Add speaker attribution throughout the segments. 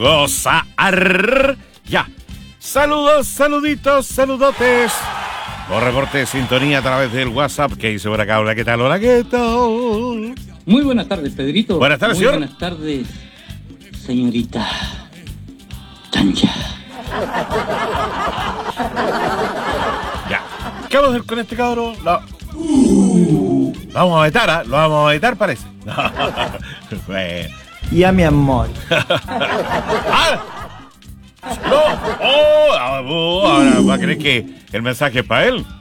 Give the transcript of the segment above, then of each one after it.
Speaker 1: Gozar. Ya. Saludos, saluditos, saludotes. Por reporte de sintonía a través del WhatsApp. ¿Qué dice por acá? Hola, ¿qué tal? Hola, ¿qué tal?
Speaker 2: Muy buenas tardes, Pedrito.
Speaker 1: Buenas tardes,
Speaker 2: Muy
Speaker 1: señor.
Speaker 2: Buenas tardes, señorita Tanya.
Speaker 1: Ya. ¿Qué vamos a hacer con este cabrón? Lo vamos a vetar, ¿ah? Lo vamos a vetar, parece. Bueno.
Speaker 3: Ya, mi amor.
Speaker 1: ¡Ah! ¡No! Ahora va a creer que el mensaje es para él.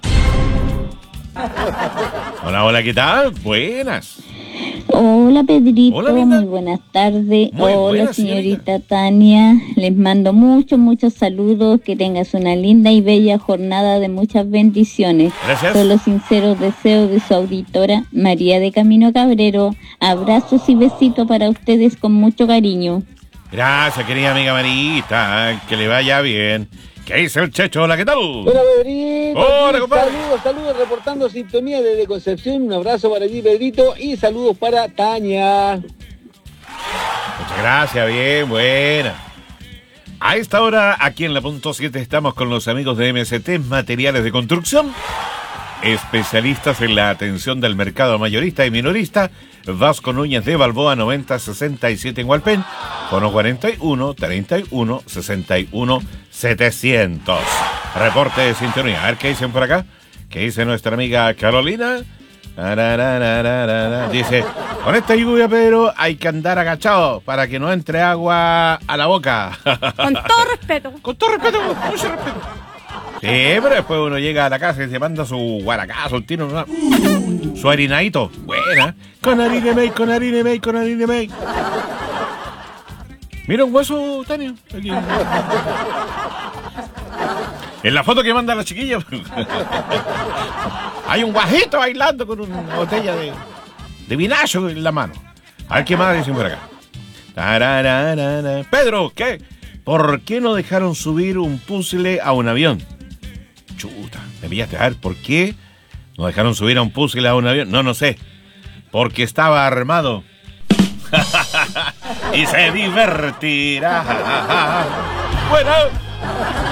Speaker 1: Hola, hola, ¿qué tal? Buenas.
Speaker 4: Hola Pedrito,
Speaker 1: Hola, linda.
Speaker 4: muy buenas tardes.
Speaker 1: Muy
Speaker 4: Hola
Speaker 1: buenas,
Speaker 4: señorita Tania, les mando muchos saludos, que tengas una linda y bella jornada de muchas bendiciones.
Speaker 1: Gracias.
Speaker 4: Son los sinceros deseos de su auditora María de Camino Cabrero. Abrazos y besitos para ustedes con mucho cariño.
Speaker 1: Gracias, querida amiga Marita. Que le vaya bien. ¿Qué dice el Checho? Hola, ¿qué tal?
Speaker 5: Hola, Pedrito.
Speaker 1: Hola,
Speaker 5: Aquí,
Speaker 1: compadre.
Speaker 5: saludos, reportando sintonía desde Concepción. Un abrazo para ti, Pedrito, y saludos para Tania.
Speaker 1: Muchas gracias, bien, buena. A esta hora, aquí en la punto 7, estamos con los amigos de MST Materiales de Construcción, especialistas en la atención del mercado mayorista y minorista. Vasco Núñez de Balboa 9067 en Hualpén, Cono 41 31 61 700. Reporte de sintonía. A ver qué dicen por acá. ¿Qué dice nuestra amiga Carolina? Dice: con esta lluvia, Pedro, hay que andar agachado para que no entre agua a la boca.
Speaker 6: Con todo respeto.
Speaker 1: Con todo respeto, mucho respeto. Sí, pero después uno llega a la casa y se manda su guaracazo, el tino, ¿no? Su harinadito. Buena. Con harina mey, con harina mey, con harina mey. Mira un hueso, Tania. Aquí. En la foto que manda la chiquilla hay un guajito bailando con una botella de vinacho en la mano. A ver qué más dicen por acá. Tarararara. Pedro, ¿qué? ¿Por qué no dejaron subir un puzzle a un avión? Chuta, me pillaste. A ver, ¿por qué no dejaron subir a un puzzle a un avión? No sé. Porque estaba armado. Y se divertirá. Bueno.